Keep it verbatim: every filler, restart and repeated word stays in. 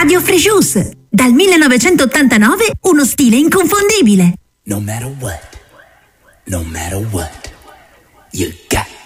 Radio Freshus, dal millenovecentottantanove uno stile inconfondibile. No matter what, no matter what, you got